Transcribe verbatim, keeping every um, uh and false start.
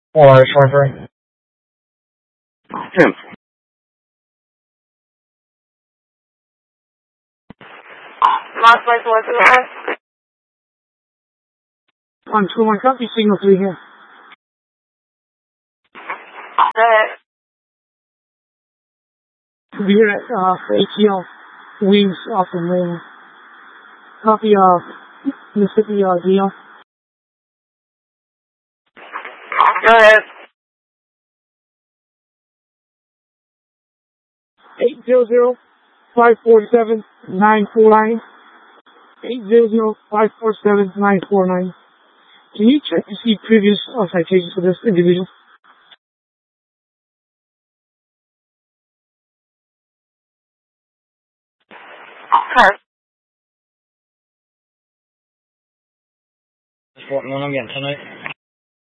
Well, I was twenty-three. Tim. Last place was it? One, two, one, copy, signal three here. Go ahead. To be here at, uh, A T L, wings off the main. Copy, uh, Mississippi, uh, Dion. Go ahead. eight zero zero, five four seven, nine four nine. eight zero zero, five four seven, nine four nine. Can you check to see previous uh, citations for this individual? Okay. That's what I'm getting tonight.